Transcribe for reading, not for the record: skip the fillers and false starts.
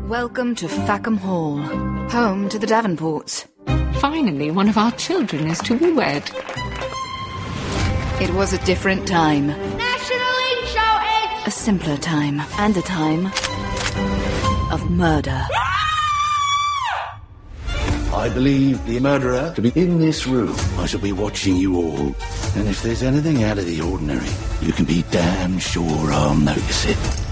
Welcome to Fackham Hall, home to the Davenports. Finally, one of our children is to be wed. It was a different time. National Intro Age! A simpler time, and a time of murder. I believe the murderer to be in this room. I shall be watching you all. And if there's anything out of the ordinary, you can be damn sure I'll notice it.